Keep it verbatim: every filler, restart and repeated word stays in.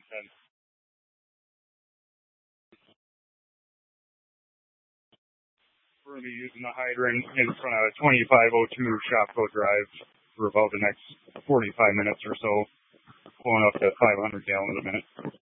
And we're going to be using the hydrant in front of twenty-five oh two Shopko Drive for about the next forty-five minutes or so, pulling up to five hundred gallons a minute.